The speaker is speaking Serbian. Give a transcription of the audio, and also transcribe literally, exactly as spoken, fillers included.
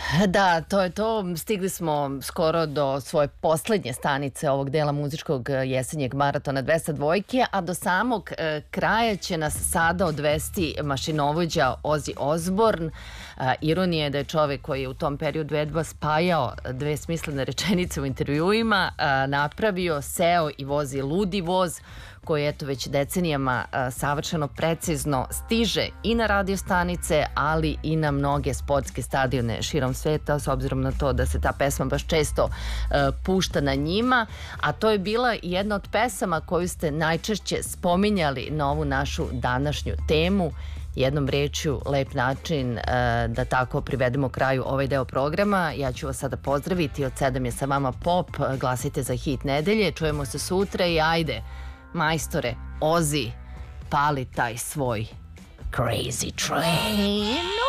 Da, to je to. Stigli smo skoro do svoje poslednje stanice ovog dela muzičkog jesenjeg maratona dvesta dvojke, a do samog e, kraja će nas sada odvesti mašinovođa Ozzy Osbourne. E, ironija je da je čovek koji je u tom periodu jedva spajao dve smislene rečenice u intervjuima, e, napravio, seo i vozi ludi voz koji eto već decenijama a, savršeno precizno stiže i na radio stanice, ali i na mnoge sportske stadione širom sveta, s obzirom na to da se ta pesma baš često a, pušta na njima, a to je bila jedna od pesama koju ste najčešće spominjali na ovu našu današnju temu. Jednom rečju, lep način a, da tako privedemo kraju ovaj deo programa. Ja ću vas sada pozdraviti, od sedam je sa vama Pop, glasite za hit nedelje, čujemo se sutra i ajde, majstore, Ozzy, pali taj svoj crazy train.